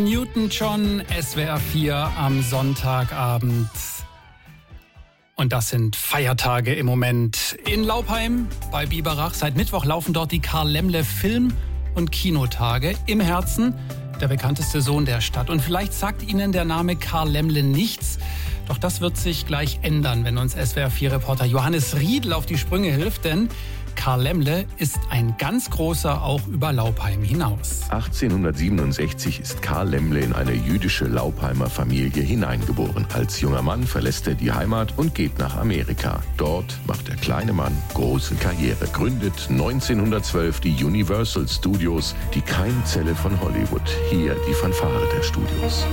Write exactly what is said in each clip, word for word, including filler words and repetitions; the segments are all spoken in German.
Newton John, S W R vier am Sonntagabend. Und das sind Feiertage im Moment in Laupheim bei Biberach. Seit Mittwoch laufen dort die Karl-Lemle Film- und Kinotage im Herzen, der bekannteste Sohn der Stadt. Und vielleicht sagt Ihnen der Name Karl Lemle nichts. Doch das wird sich gleich ändern, wenn uns S W R vier Reporter Johannes Riedl auf die Sprünge hilft. Denn Karl Lemle ist ein ganz großer auch über Laupheim hinaus. achtzehnhundertsiebenundsechzig ist Karl Lemle in eine jüdische Laupheimer Familie hineingeboren. Als junger Mann verlässt er die Heimat und geht nach Amerika. Dort macht der kleine Mann große Karriere. Gründet neunzehnhundertzwölf die Universal Studios, die Keimzelle von Hollywood. Hier die Fanfare der Studios.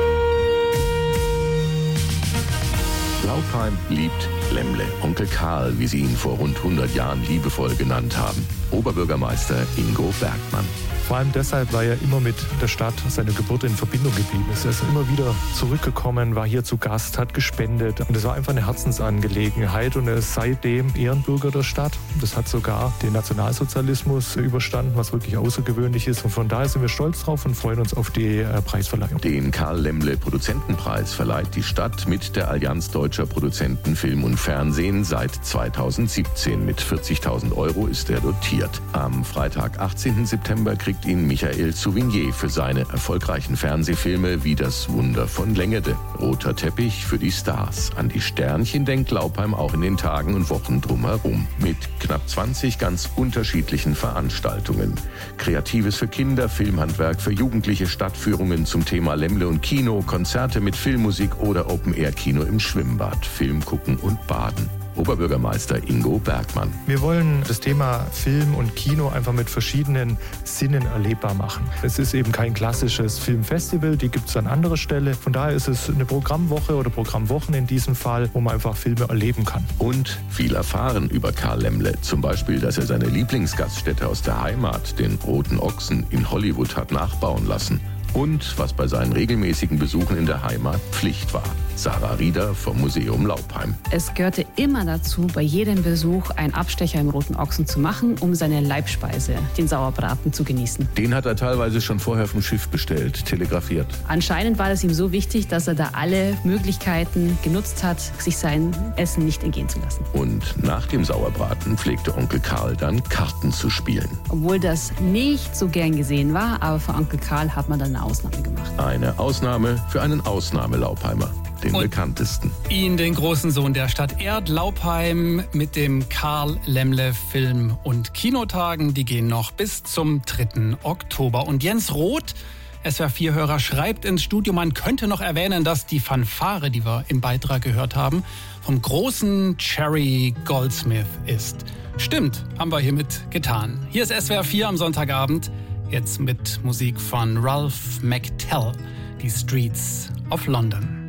Laupheim liebt Lemle, Onkel Karl, wie sie ihn vor rund hundert Jahren liebevoll genannt haben. Oberbürgermeister Ingo Bergmann. Vor allem deshalb, weil er immer mit der Stadt, seiner Geburt in Verbindung geblieben ist. Er ist immer wieder zurückgekommen, war hier zu Gast, hat gespendet. Und es war einfach eine Herzensangelegenheit. Und er ist seitdem Ehrenbürger der Stadt. Das hat sogar den Nationalsozialismus überstanden, was wirklich außergewöhnlich ist. Und von daher sind wir stolz drauf und freuen uns auf die äh, Preisverleihung. Den Karl-Lemle-Produzentenpreis verleiht die Stadt mit der Allianz Deutscher Produzenten Film und Fernsehen seit zweitausendsiebzehn. Mit vierzigtausend Euro ist er dotiert. Am Freitag, achtzehnten September, kriegt ihn Michael Souvignier für seine erfolgreichen Fernsehfilme wie Das Wunder von Längede. Roter Teppich für die Stars. An die Sternchen denkt Laupheim auch in den Tagen und Wochen drumherum. Mit knapp zwanzig ganz unterschiedlichen Veranstaltungen. Kreatives für Kinder, Filmhandwerk für Jugendliche, Stadtführungen zum Thema Lemle und Kino, Konzerte mit Filmmusik oder Open-Air-Kino im Schwimmbad, Film gucken und baden. Oberbürgermeister Ingo Bergmann. Wir wollen das Thema Film und Kino einfach mit verschiedenen Sinnen erlebbar machen. Es ist eben kein klassisches Filmfestival, die gibt es an anderer Stelle. Von daher ist es eine Programmwoche oder Programmwochen in diesem Fall, wo man einfach Filme erleben kann. Und viel erfahren über Karl Lemle. Zum Beispiel, dass er seine Lieblingsgaststätte aus der Heimat, den Roten Ochsen, in Hollywood hat nachbauen lassen. Und was bei seinen regelmäßigen Besuchen in der Heimat Pflicht war. Sarah Rieder vom Museum Laupheim. Es gehörte immer dazu, bei jedem Besuch einen Abstecher im Roten Ochsen zu machen, um seine Leibspeise, den Sauerbraten, zu genießen. Den hat er teilweise schon vorher vom Schiff bestellt, telegrafiert. Anscheinend war es ihm so wichtig, dass er da alle Möglichkeiten genutzt hat, sich sein Essen nicht entgehen zu lassen. Und nach dem Sauerbraten pflegte Onkel Karl dann Karten zu spielen. Obwohl das nicht so gern gesehen war, aber für Onkel Karl hat man dann eine Ausnahme gemacht. Eine Ausnahme für einen Ausnahmelaupheimer. Den und bekanntesten. Ihn, den großen Sohn der Stadt, ehrt Laupheim mit dem Karl Lemle Film- und Kinotagen. Die gehen noch bis zum dritten Oktober. Und Jens Roth, S W R vier Hörer, schreibt ins Studio, man könnte noch erwähnen, dass die Fanfare, die wir im Beitrag gehört haben, vom großen Jerry Goldsmith ist. Stimmt, haben wir hiermit getan. Hier ist S W R vier am Sonntagabend, jetzt mit Musik von Ralph McTell, die Streets of London.